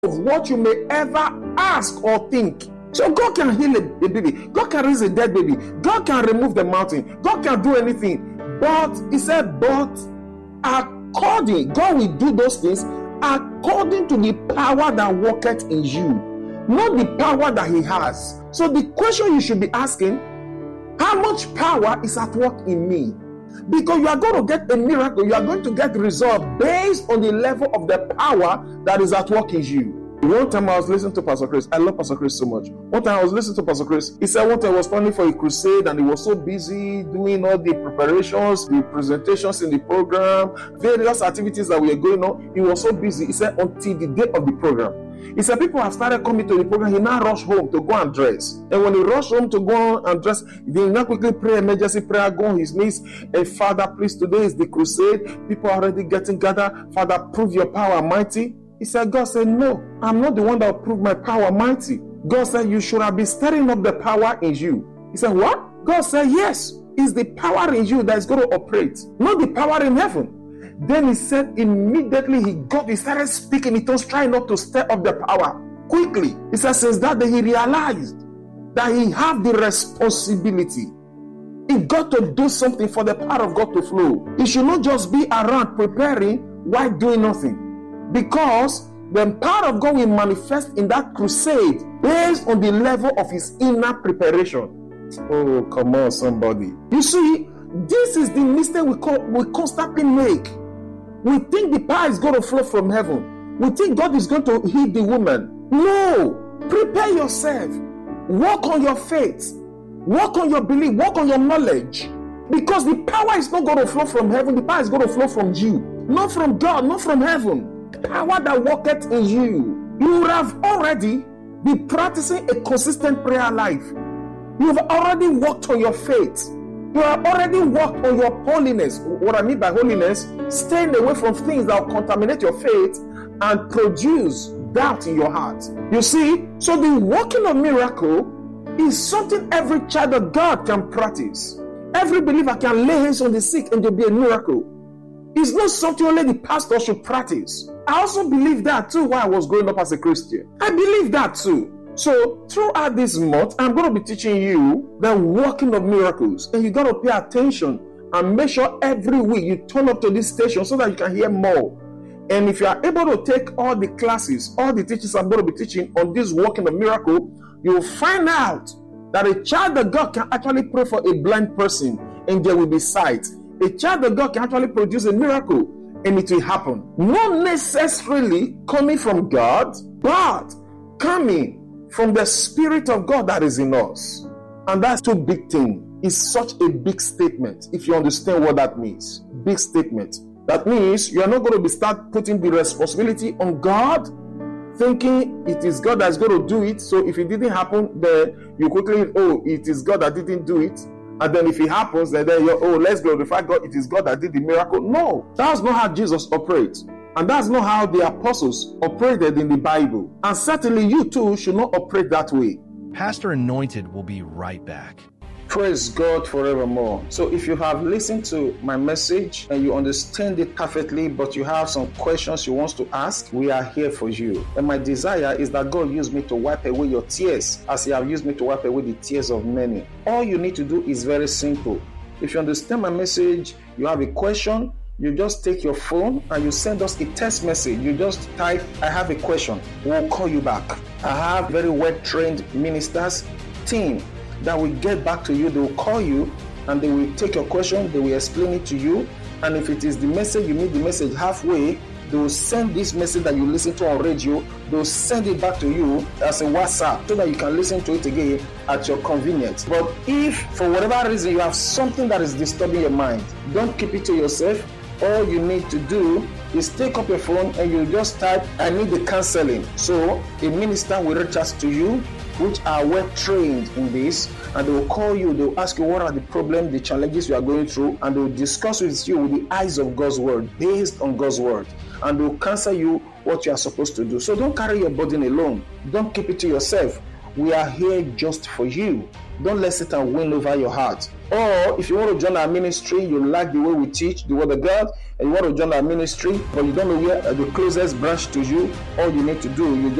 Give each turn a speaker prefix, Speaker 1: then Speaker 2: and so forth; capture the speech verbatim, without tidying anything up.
Speaker 1: of what you may ever ask or think. So God can heal a, a baby. God can raise a dead baby. God can remove the mountain. God can do anything. But he said, but according, God will do those things according to the power that worketh in you, not the power that he has. So the question you should be asking, how much power is at work in me? Because you are going to get a miracle, you are going to get the result based on the level of the power that is at work in you. One time I was listening to Pastor Chris. I love Pastor Chris so much. One time I was listening to Pastor Chris. He said one time he was planning for a crusade and he was so busy doing all the preparations, the presentations in the program, various activities that were going on. He was so busy. He said until the day of the program. He said people have started coming to the program. He now rushed home to go and dress. And when he rushed home to go and dress, he now quickly pray emergency prayer, go on his knees. And Father, please, today is the crusade. People are already getting gathered. Father, prove your power mighty. He said, God said, no, I'm not the one that will prove my power mighty. God said, you should have been stirring up the power in you. He said, what? God said, yes, it's the power in you that is going to operate, not the power in heaven. Then he said, immediately he got, he started speaking in tongues, trying not to stir up the power quickly. He said, since that day, he realized that he had the responsibility. He got to do something for the power of God to flow. He should not just be around preparing while doing nothing. Because the power of God will manifest in that crusade based on the level of his inner preparation. Oh, come on, somebody. You see, this is the mistake we, call, we constantly make. We think the power is going to flow from heaven. We think God is going to heal the woman. No. Prepare yourself. Work on your faith. Work on your belief. Work on your knowledge. Because the power is not going to flow from heaven. The power is going to flow from you. Not from God, not from heaven. Power that worketh in you. You have already been practicing a consistent prayer life. You've already worked on your faith. You have already worked on your holiness. What I mean by holiness, staying away from things that will contaminate your faith and produce doubt in your heart. You see, so the working of miracle is something every child of God can practice. Every believer can lay hands on the sick and there'll be a miracle. It's not something only the pastor should practice. I also believe that too while I was growing up as a Christian. I believe that too. So throughout this month, I'm going to be teaching you the working of miracles. And you got to pay attention and make sure every week you turn up to this station so that you can hear more. And if you are able to take all the classes, all the teachings I'm going to be teaching on this working of miracle, you'll find out that a child of God can actually pray for a blind person and there will be sight. A child of God can actually produce a miracle and it will happen. Not necessarily coming from God, but coming from the Spirit of God that is in us. And that's too big thing. It's such a big statement if you understand what that means. Big statement. That means you are not going to be start putting the responsibility on God, thinking it is God that's going to do it. So if it didn't happen, then you quickly, oh, it is God that didn't do it. And then if it happens, then you're, oh, let's glorify God. It is God that did the miracle. No, that's not how Jesus operates. And that's not how the apostles operated in the Bible. And certainly you too should not operate that way.
Speaker 2: Pastor Anointed will be right back.
Speaker 1: Praise God forevermore. So if you have listened to my message and you understand it perfectly, but you have some questions you want to ask, we are here for you. And my desire is that God use me to wipe away your tears as He have used me to wipe away the tears of many. All you need to do is very simple. If you understand my message, you have a question, you just take your phone and you send us a text message. You just type, I have a question. We'll call you back. I have very well-trained ministers, team, that will get back to you. They will call you and they will take your question. They will explain it to you. And if it is the message, you meet the message halfway, they will send this message that you listen to on radio, they will send it back to you as a WhatsApp so that you can listen to it again at your convenience. But if for whatever reason you have something that is disturbing your mind, don't keep it to yourself. All you need to do is take up your phone and you just type, I need the counseling. So a minister will reach out to you, which are well trained in this, and they will call you, they will ask you what are the problems, the challenges you are going through, and they will discuss with you with the eyes of God's word, based on God's word, and they will counsel you what you are supposed to do. So don't carry your burden alone. Don't keep it to yourself. We are here just for you. Don't let Satan win over your heart. Or if you want to join our ministry, you like the way we teach the word of God, and you want to join our ministry, but you don't know where the closest branch to you, all you need to do, you just